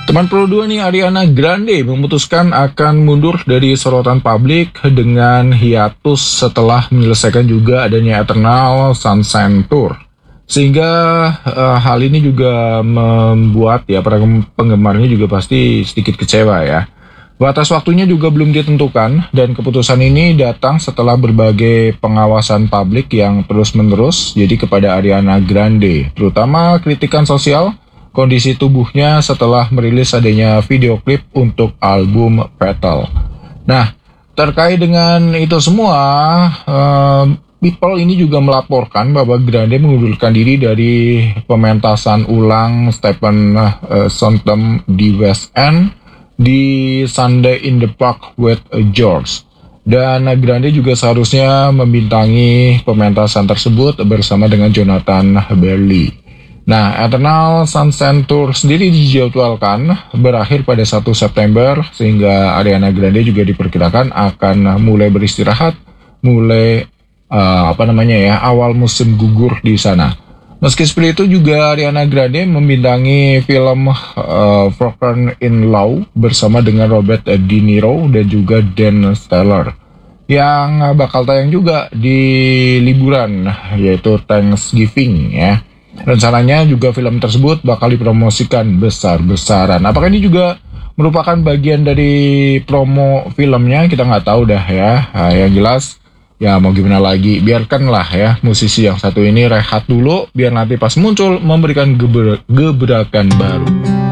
Teman Pro 2 nih, Ariana Grande memutuskan akan mundur dari sorotan publik dengan hiatus setelah menyelesaikan juga adanya Eternal Sunshine Tour. Sehingga hal ini juga membuat ya para penggemarnya juga pasti sedikit kecewa ya. Batas waktunya juga belum ditentukan dan keputusan ini datang setelah berbagai pengawasan publik yang terus-menerus jadi kepada Ariana Grande, terutama kritikan sosial, kondisi tubuhnya setelah merilis adanya video klip untuk album Fatal. Nah, terkait dengan itu semua, People ini juga melaporkan bahwa Grande mengundurkan diri dari pementasan ulang Stephen Sondheim di West End di Sunday in the Park with George. Dan Grande juga seharusnya membintangi pementasan tersebut bersama dengan Jonathan Berly. Nah, Eternal Sunshine Tour sendiri dijadwalkan berakhir pada 1 September sehingga Ariana Grande juga diperkirakan akan mulai beristirahat mulai awal musim gugur di sana. Meski seperti itu juga Ariana Grande membintangi film Broken in Law bersama dengan Robert De Niro dan juga Dan Stiller yang bakal tayang juga di liburan yaitu Thanksgiving ya. Rencananya juga film tersebut bakal dipromosikan besar-besaran. Apakah ini juga merupakan bagian dari promo filmnya? Kita nggak tahu dah ya. Nah, yang jelas ya mau gimana lagi, biarkanlah ya musisi yang satu ini rehat dulu biar nanti pas muncul memberikan gebrakan baru.